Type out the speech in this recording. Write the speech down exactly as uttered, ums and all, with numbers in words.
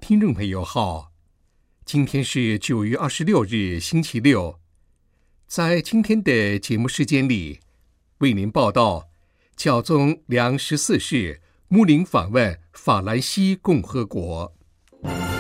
听众朋友好，今天是九月二十六日，星期六。在今天的节目时间里，为您报道教宗良十四世睦邻访问法兰西共和国。